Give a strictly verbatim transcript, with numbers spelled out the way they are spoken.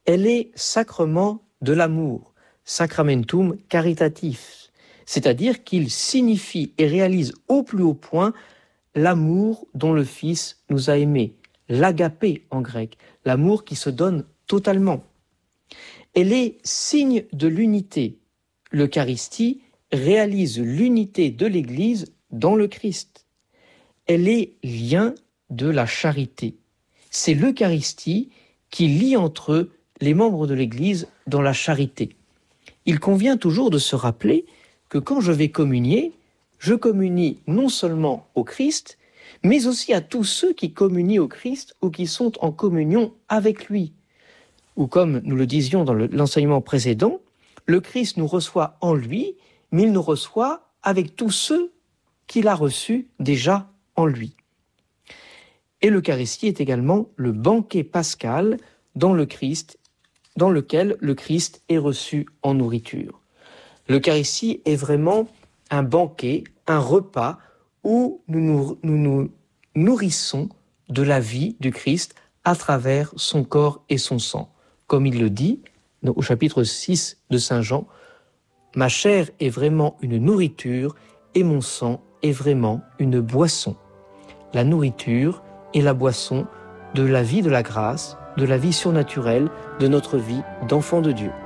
Elle est sacrement de l'amour, sacramentum caritatis, c'est-à-dire qu'il signifie et réalise au plus haut point l'amour dont le Fils nous a aimés, l'agapé en grec, l'amour qui se donne totalement. Elle est signe de l'unité. L'Eucharistie réalise l'unité de l'Église dans le Christ. Elle est lien de la charité. C'est l'Eucharistie qui lie entre eux les membres de l'Église dans la charité. Il convient toujours de se rappeler que quand je vais communier, je communie non seulement au Christ, mais aussi à tous ceux qui communient au Christ ou qui sont en communion avec lui. Ou comme nous le disions dans le, l'enseignement précédent, le Christ nous reçoit en lui, mais il nous reçoit avec tous ceux qu'il a reçus déjà en lui. Et l'Eucharistie est également le banquet pascal dans le Christ, dans lequel le Christ est reçu en nourriture. L'Eucharistie est vraiment un banquet, un repas où nous nous, nous nous nourrissons de la vie du Christ à travers son corps et son sang. Comme il le dit au chapitre six de Saint Jean, « Ma chair est vraiment une nourriture et mon sang est vraiment une boisson. » La nourriture est la boisson de la vie de la grâce, de la vie surnaturelle, de notre vie d'enfant de Dieu.